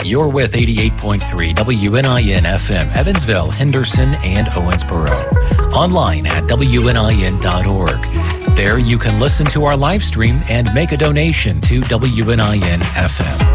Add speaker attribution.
Speaker 1: You're with 88.3 WNIN FM, Evansville, Henderson, and Owensboro. Online at WNIN.org. There you can listen to our live stream and make a donation to WNIN FM.